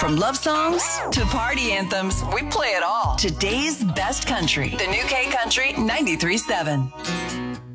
From love songs to party anthems, we play it all. Today's best country. The New K Country 93.7.